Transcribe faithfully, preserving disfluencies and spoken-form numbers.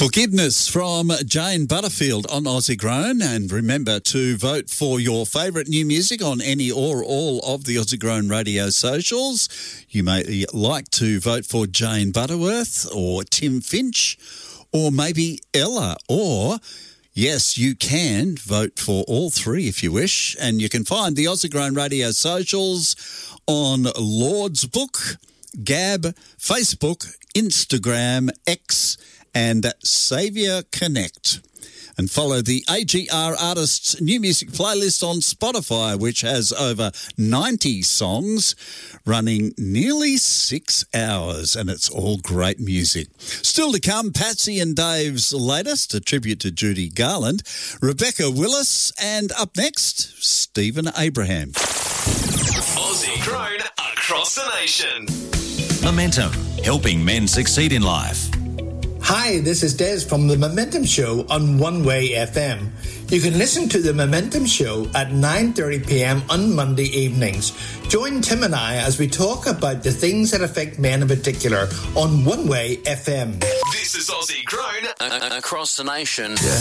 Forgiveness from Jane Butterfield on Aussie Grown. And remember to vote for your favourite new music on any or all of the Aussie Grown radio socials. You may like to vote for Jane Butterworth or Tim Finch or maybe Ella, or yes, you can vote for all three if you wish. And you can find the Aussie Grown radio socials on Lord's Book, Gab, Facebook, Instagram, X, and Saviour Connect. And follow the A G R Artists New Music playlist on Spotify, which has over ninety songs running nearly six hours, and it's all great music. Still to come, Patsy and Dave's latest, a tribute to Judy Garland, Rebecca Willis, and up next, Stephen Abraham. Aussie Grown across the nation. Momentum, helping men succeed in life. Hi, this is Des from The Momentum Show on One Way F M. You can listen to The Momentum Show at nine thirty p.m. on Monday evenings. Join Tim and I as we talk about the things that affect men in particular on One Way F M. This is Aussie Grown A- across the nation.